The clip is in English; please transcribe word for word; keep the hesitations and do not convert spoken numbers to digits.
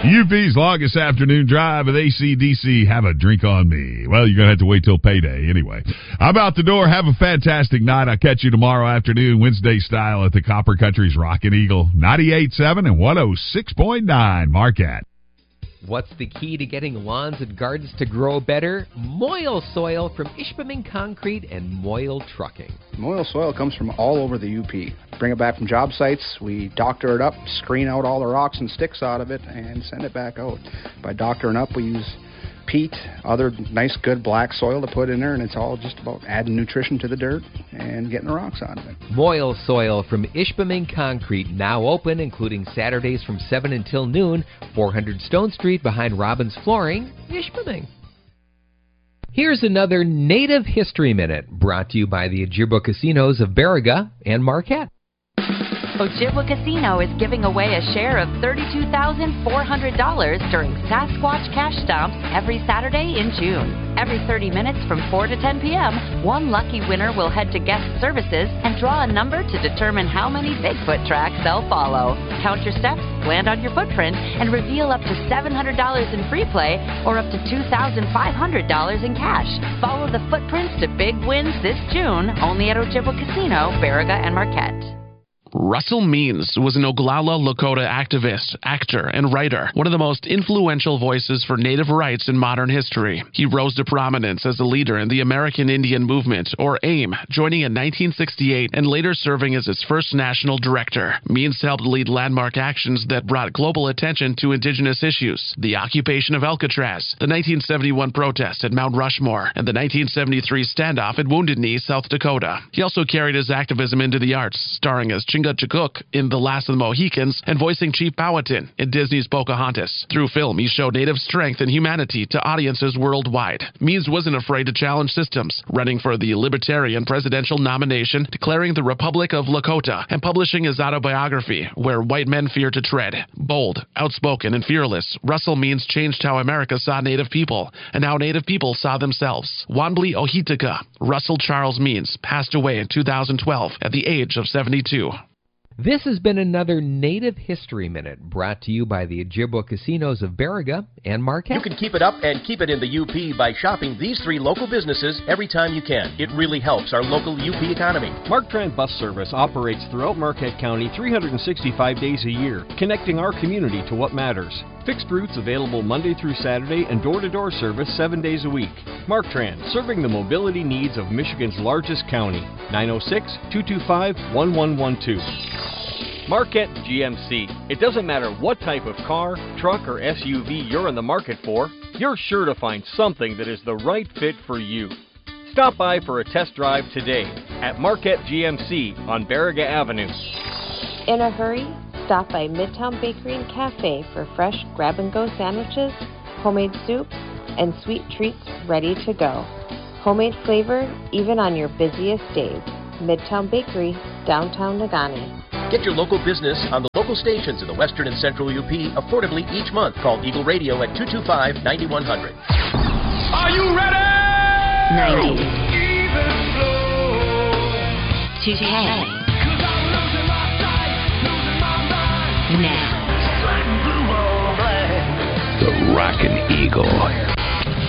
U P's longest afternoon drive with A C D C. Have a drink on me. Well, you're going to have to wait till payday anyway. I'm out the door. Have a fantastic night. I'll catch you tomorrow afternoon, Wednesday style, at the Copper Country's Rockin' Eagle, ninety-eight point seven and one oh six point nine. Marquette. What's the key to getting lawns and gardens to grow better? Moyle Soil from Ishpeming Concrete and Moyle Trucking. Moyle Soil comes from all over the U P. Bring it back from job sites, we doctor it up, screen out all the rocks and sticks out of it, and send it back out. By doctoring up, we use peat, other nice good black soil to put in there, and it's all just about adding nutrition to the dirt and getting the rocks out of it. Moyle Soil from Ishpeming Concrete, now open, including Saturdays from seven until noon, four hundred Stone Street behind Robbins Flooring, Ishpeming. Here's another Native History Minute, brought to you by the Ojibwa Casinos of Baraga and Marquette. Ojibwa Casino is giving away a share of thirty-two thousand four hundred dollars during Sasquatch Cash Stomps every Saturday in June. Every thirty minutes from four to ten p.m., one lucky winner will head to guest services and draw a number to determine how many Bigfoot tracks they'll follow. Count your steps, land on your footprint, and reveal up to seven hundred dollars in free play or up to two thousand five hundred dollars in cash. Follow the footprints to big wins this June, only at Ojibwa Casino, Baraga and Marquette. Russell Means was an Oglala Lakota activist, actor, and writer, one of the most influential voices for Native rights in modern history. He rose to prominence as a leader in the American Indian Movement, or AIM, joining in nineteen sixty-eight and later serving as its first national director. Means helped lead landmark actions that brought global attention to indigenous issues: the occupation of Alcatraz, the nineteen seventy-one protest at Mount Rushmore, and the nineteen seventy-three standoff at Wounded Knee, South Dakota. He also carried his activism into the arts, starring as Chingachgook in The Last of the Mohicans and voicing Chief Powhatan in Disney's Pocahontas. Through film, he showed Native strength and humanity to audiences worldwide. Means wasn't afraid to challenge systems, running for the Libertarian presidential nomination, declaring the Republic of Lakota, and publishing his autobiography, Where White Men Fear to Tread. Bold, outspoken, and fearless, Russell Means changed how America saw Native people and how Native people saw themselves. Wanbli Ohitika, Russell Charles Means, passed away in two thousand twelve at the age of seventy-two. This has been another Native History Minute, brought to you by the Ojibwa Casinos of Baraga and Marquette. You can keep it up and keep it in the U P by shopping these three local businesses every time you can. It really helps our local U P economy. MarkTran Bus Service operates throughout Marquette County three hundred sixty-five days a year, connecting our community to what matters. Fixed routes available Monday through Saturday and door-to-door service seven days a week. MarkTran, serving the mobility needs of Michigan's largest county. nine oh six, two two five, one one one two. Marquette G M C. It doesn't matter what type of car, truck, or S U V you're in the market for, you're sure to find something that is the right fit for you. Stop by for a test drive today at Marquette G M C on Baraga Avenue. In a hurry? Stop by Midtown Bakery and Cafe for fresh grab-and-go sandwiches, homemade soups, and sweet treats ready to go. Homemade flavor even on your busiest days. Midtown Bakery, downtown Negaunee. Get your local business on the local stations in the western and central U P affordably each month. Call Eagle Radio at two two five, nine one zero zero. Are you ready? ninety. two K. Now. The Rockin' Eagle.